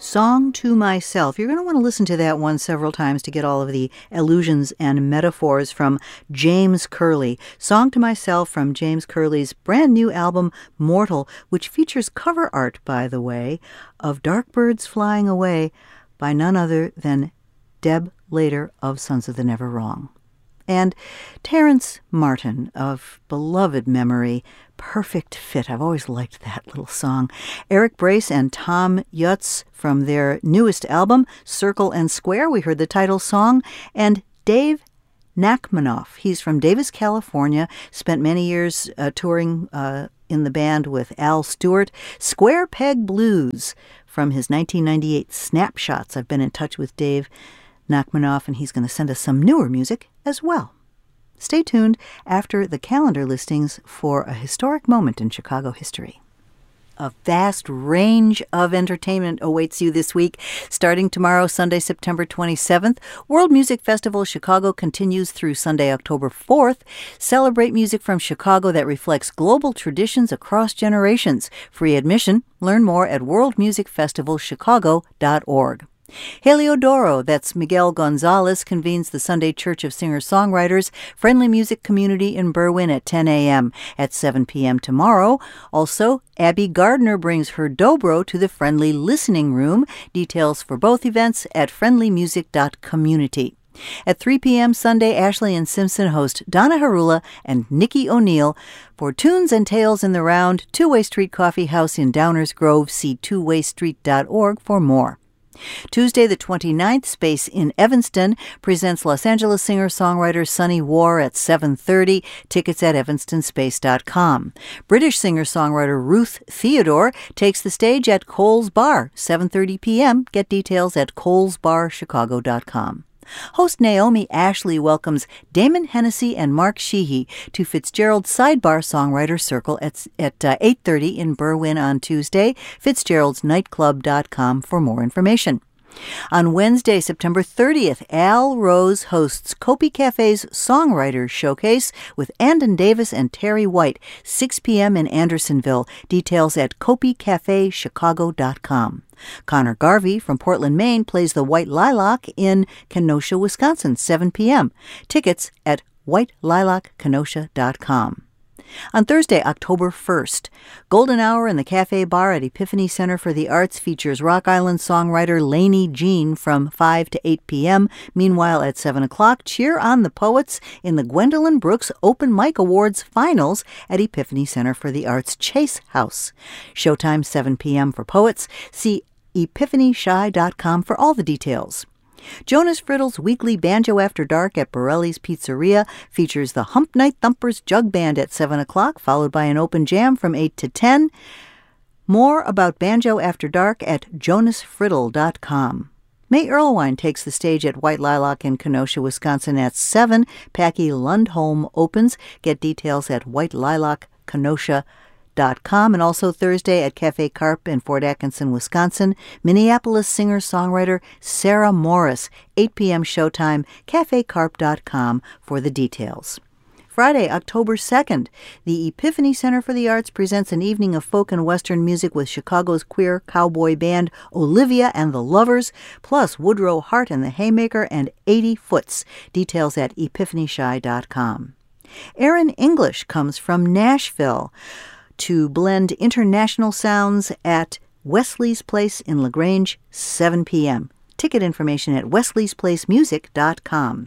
Song to Myself. You're going to want to listen to that one several times to get all of the allusions and metaphors from James Curley. Song to Myself from James Curley's brand new album, Mortal, which features cover art, by the way, of Dark Birds Flying Away by none other than Deb Lader of Sons of the Never Wrong. And Terrence Martin of beloved memory, Perfect Fit. I've always liked that little song. Eric Brace and Tom Yutz from their newest album, Circle and Square. We heard the title song. And Dave Nachmanoff. He's from Davis, California. Spent many years touring in the band with Al Stewart. Square Peg Blues from his 1998 Snapshots. I've been in touch with Dave Nachmanoff, and he's going to send us some newer music as well. Stay tuned after the calendar listings for a historic moment in Chicago history. A vast range of entertainment awaits you this week. Starting tomorrow, Sunday, September 27th, World Music Festival Chicago continues through Sunday, October 4th. Celebrate music from Chicago that reflects global traditions across generations. Free admission. Learn more at worldmusicfestivalchicago.org. Heliodoro, that's Miguel Gonzalez, convenes the Sunday Church of Singer-Songwriters Friendly Music Community in Berwyn at 10 a.m. At 7 p.m. tomorrow. Also, Abby Gardner brings her dobro to the Friendly Listening Room. Details for both events at friendlymusic.community. At 3 p.m. Sunday, Ashley and Simpson host Donna Harula and Nikki O'Neill for Tunes and Tales in the Round, Two-Way Street Coffee House in Downers Grove. See twowaystreet.org for more. Tuesday the 29th, Space in Evanston presents Los Angeles singer-songwriter Sunny War at 7:30. Tickets at evanstonspace.com. British singer-songwriter Ruth Theodore takes the stage at Cole's Bar, 7:30 p.m. Get details at colesbarchicago.com. Host Naomi Ashley welcomes Damon Hennessy and Mark Sheehy to Fitzgerald's Sidebar Songwriter Circle at 8:30 in Berwyn on Tuesday. Fitzgerald'sNightclub.com for more information. On Wednesday, September 30th, Al Rose hosts Kopi Cafe's Songwriters Showcase with Andon Davis and Terry White, 6 p.m. in Andersonville. Details at kopicafechicago.com. Connor Garvey from Portland, Maine plays the White Lilac in Kenosha, Wisconsin, 7 p.m. Tickets at whitelilac.kenosha.com. On Thursday, October 1st, Golden Hour in the Cafe Bar at Epiphany Center for the Arts features Rock Island songwriter Lainey Jean from 5 to 8 p.m. Meanwhile, at 7 o'clock, cheer on the poets in the Gwendolyn Brooks Open Mic Awards Finals at Epiphany Center for the Arts Chase House. Showtime 7 p.m. for poets. See epiphanyShy.com for all the details. Jonas Frittle's weekly Banjo After Dark at Borelli's Pizzeria features the Hump Night Thumpers Jug Band at 7 o'clock, followed by an open jam from 8 to 10. More about Banjo After Dark at jonasfrittle.com. May Erlewine takes the stage at White Lilac in Kenosha, Wisconsin at 7. Packy Lundholm opens. Get details at whitelilackenosha.com. And also Thursday at Cafe Carp in Fort Atkinson, Wisconsin, Minneapolis singer-songwriter Sarah Morris, 8 p.m. showtime, cafecarp.com for the details. Friday, October 2nd, the Epiphany Center for the Arts presents an evening of folk and Western music with Chicago's queer cowboy band Olivia and the Lovers, plus Woodrow Hart and the Haymaker and 80 Foots. Details at epiphanyShy.com. Aaron English comes from Nashville to blend international sounds at Wesley's Place in LaGrange, 7 p.m. Ticket information at wesleysplacemusic.com.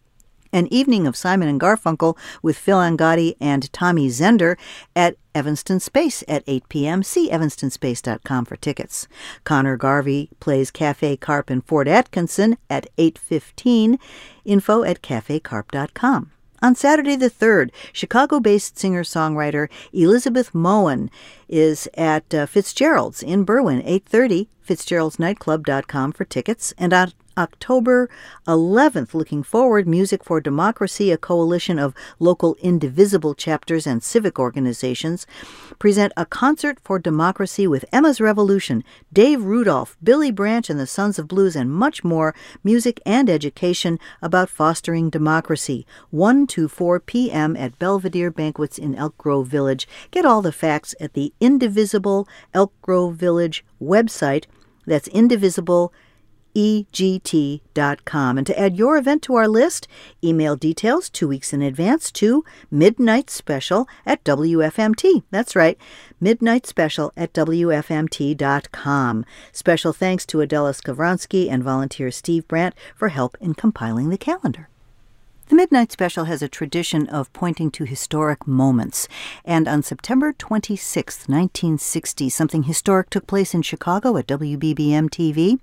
An evening of Simon and Garfunkel with Phil Angotti and Tommy Zender at Evanston Space at 8 p.m. See evanstonspace.com for tickets. Connor Garvey plays Cafe Carp in Fort Atkinson at 8:15. Info at cafecarp.com. On Saturday the 3rd, Chicago-based singer-songwriter Elizabeth Moen is at Fitzgerald's in Berwyn, 8:30, fitzgeraldsnightclub.com for tickets. And on October 11th, looking forward, Music for Democracy, a coalition of local indivisible chapters and civic organizations, present a concert for democracy with Emma's Revolution, Dave Rudolph, Billy Branch and the Sons of Blues, and much more, music and education about fostering democracy. 1 to 4 p.m. at Belvedere Banquets in Elk Grove Village. Get all the facts at the Indivisible Elk Grove Village website, That's indivisible, EGT.com. And to add your event to our list, email details 2 weeks in advance to Midnight Special at WFMT. That's right, Midnight Special at WFMT.com. Special thanks to Adela Skavronsky and volunteer Steve Brandt for help in compiling the calendar. The Midnight Special has a tradition of pointing to historic moments. And on September 26, 1960, something historic took place in Chicago at WBBM-TV.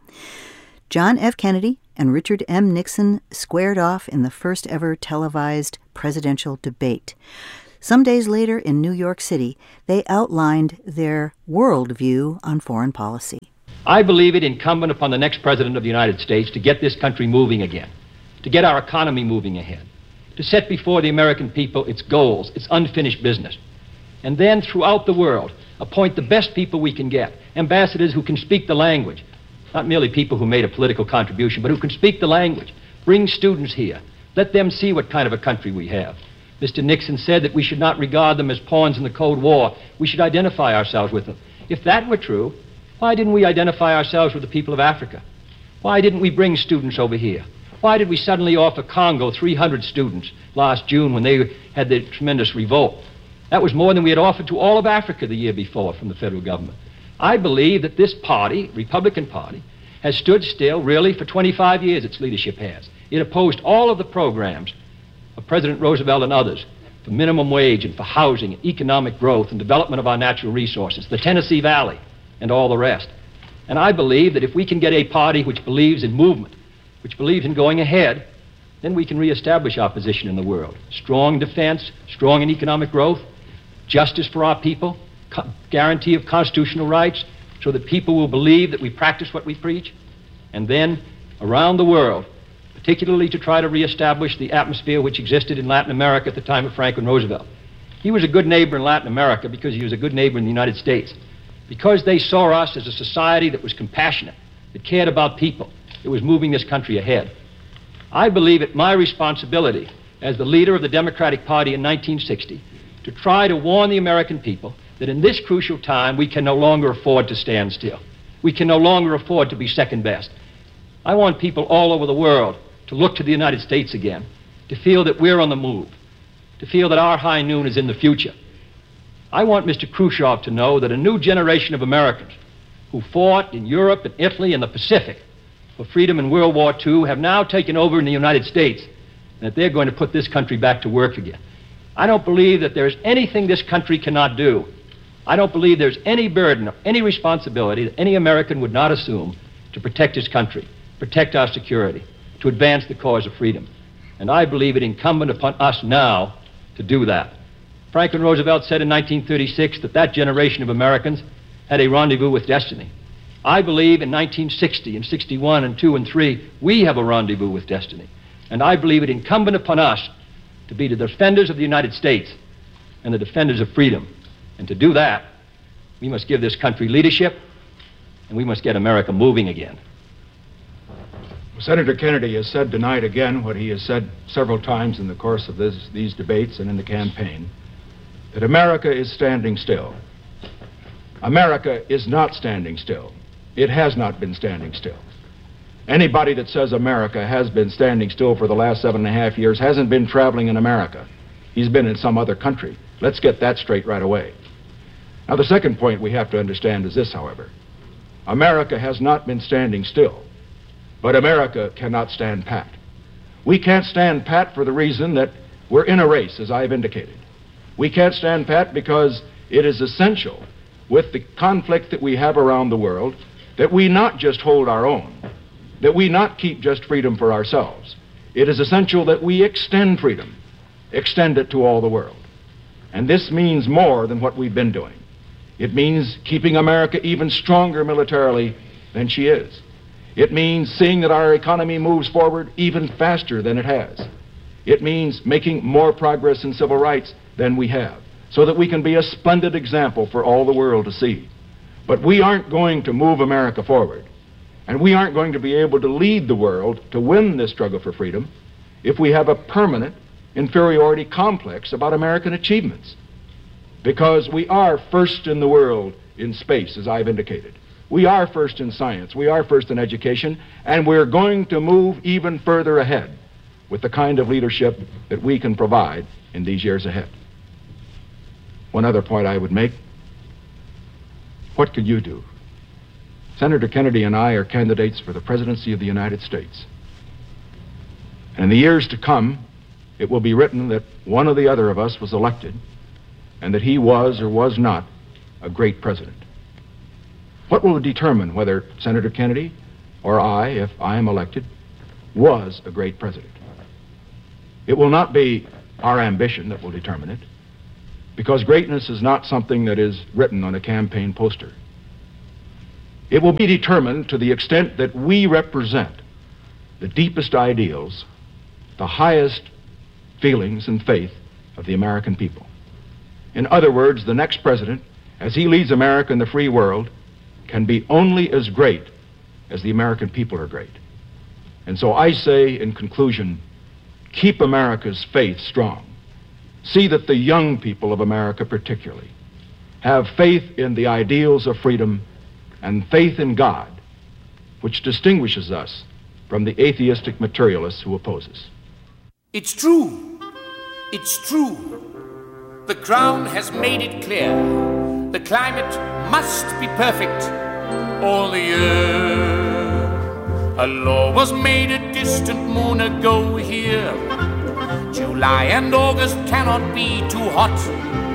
John F. Kennedy and Richard M. Nixon squared off in the first ever televised presidential debate. Some days later in New York City, they outlined their worldview on foreign policy. I believe it incumbent upon the next president of the United States to get this country moving again, to get our economy moving ahead, to set before the American people its goals, its unfinished business, and then throughout the world appoint the best people we can get, ambassadors who can speak the language, not merely people who made a political contribution, but who can speak the language. Bring students here. Let them see what kind of a country we have. Mr. Nixon said that we should not regard them as pawns in the Cold War. We should identify ourselves with them. If that were true, why didn't we identify ourselves with the people of Africa? Why didn't we bring students over here? Why did we suddenly offer Congo 300 students last June when they had the tremendous revolt? That was more than we had offered to all of Africa the year before from the federal government. I believe that this party, Republican Party, has stood still really for 25 years, its leadership has. It opposed all of the programs of President Roosevelt and others for minimum wage and for housing and economic growth and development of our natural resources, the Tennessee Valley and all the rest. And I believe that if we can get a party which believes in movement, which believes in going ahead, then we can reestablish our position in the world. Strong defense, strong in economic growth, justice for our people, guarantee of constitutional rights, so that people will believe that we practice what we preach, and then around the world, particularly to try to reestablish the atmosphere which existed in Latin America at the time of Franklin Roosevelt. He was a good neighbor in Latin America because he was a good neighbor in the United States, because they saw us as a society that was compassionate, that cared about people, that was moving this country ahead. I believe it my responsibility as the leader of the Democratic Party in 1960 to try to warn the American people that in this crucial time we can no longer afford to stand still. We can no longer afford to be second best. I want people all over the world to look to the United States again, to feel that we're on the move, to feel that our high noon is in the future. I want Mr. Khrushchev to know that a new generation of Americans who fought in Europe and Italy and the Pacific for freedom in World War II have now taken over in the United States, and that they're going to put this country back to work again. I don't believe that there's anything this country cannot do. I don't believe there's any burden or any responsibility that any American would not assume to protect his country, protect our security, to advance the cause of freedom. And I believe it incumbent upon us now to do that. Franklin Roosevelt said in 1936 that that generation of Americans had a rendezvous with destiny. I believe in 1960 and 61 and 2 and 3, we have a rendezvous with destiny. And I believe it incumbent upon us to be the defenders of the United States and the defenders of freedom. And to do that, we must give this country leadership, and we must get America moving again. Senator Kennedy has said tonight again what he has said several times in the course of these debates and in the campaign, that America is standing still. America is not standing still. It has not been standing still. Anybody that says America has been standing still for the last 7.5 years hasn't been traveling in America. He's been in some other country. Let's get that straight right away. Now, the second point we have to understand is this, however. America has not been standing still, but America cannot stand pat. We can't stand pat for the reason that we're in a race, as I've indicated. We can't stand pat because it is essential with the conflict that we have around the world that we not just hold our own, that we not keep just freedom for ourselves. It is essential that we extend freedom, extend it to all the world. And this means more than what we've been doing. It means keeping America even stronger militarily than she is. It means seeing that our economy moves forward even faster than it has. It means making more progress in civil rights than we have, so that we can be a splendid example for all the world to see. But we aren't going to move America forward, and we aren't going to be able to lead the world to win this struggle for freedom if we have a permanent inferiority complex about American achievements. Because we are first in the world in space, as I've indicated. We are first in science, we are first in education, and we're going to move even further ahead with the kind of leadership that we can provide in these years ahead. One other point I would make: what could you do? Senator Kennedy and I are candidates for the presidency of the United States. And in the years to come, it will be written that one or the other of us was elected and that he was or was not a great president. What will determine whether Senator Kennedy or I, if I am elected, was a great president? It will not be our ambition that will determine it, because greatness is not something that is written on a campaign poster. It will be determined to the extent that we represent the deepest ideals, the highest feelings and faith of the American people. In other words, the next president, as he leads America and the free world, can be only as great as the American people are great. And so I say, in conclusion, keep America's faith strong. See that the young people of America particularly have faith in the ideals of freedom and faith in God, which distinguishes us from the atheistic materialists who oppose us. It's true. It's true. The Crown has made it clear. The climate must be perfect all the year. A law was made a distant moon ago here. July and August cannot be too hot.